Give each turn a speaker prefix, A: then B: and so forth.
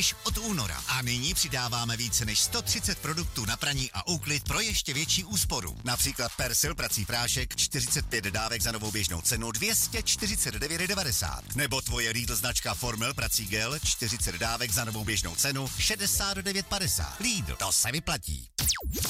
A: již od února. A nyní přidáváme více než 130 produktů na praní a úklid pro ještě větší úsporu. Například Persil prací prášek 45 dávek za novou běžnou cenu 249,90. Nebo tvoje Lidl značka Formel prací gel 40 dávek za novou běžnou cenu 69,50. Lidl, to se vyplatí.